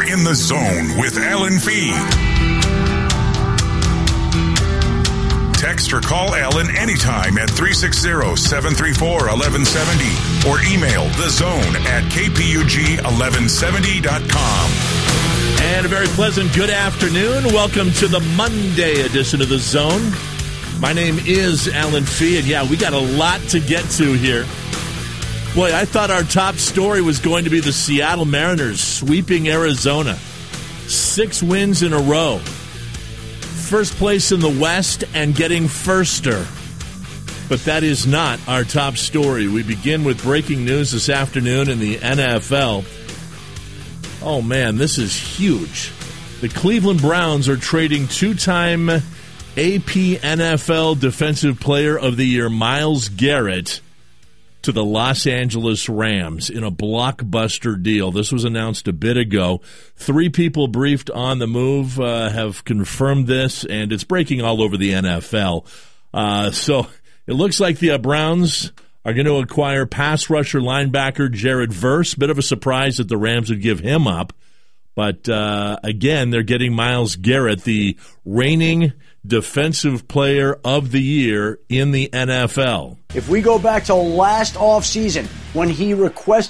in the Zone with Alan Fee. Text or call Alan anytime at 360-734-1170 or email thezone@kpug1170.com. And a very pleasant good afternoon. Welcome to the Monday edition of The Zone. My name is Alan Fee, and yeah, we got a lot to get to here. Boy, I thought our top story was going to be the Seattle Mariners sweeping Arizona. 6 wins in a row. First place in the West and getting firster. But that is not our top story. We begin with breaking news this afternoon in the NFL. Oh, man, this is huge. The Cleveland Browns are trading 2-time AP NFL Defensive Player of the Year Myles Garrett to the Los Angeles Rams in a blockbuster deal. This was announced a bit ago. 3 people briefed on the move have confirmed this, and it's breaking all over the NFL. So it looks like the Browns are going to acquire pass rusher linebacker Jared Verse. Bit of a surprise that the Rams would give him up. But, again, they're getting Myles Garrett, the reigning Defensive Player of the Year in the NFL. If we go back to last offseason when he requested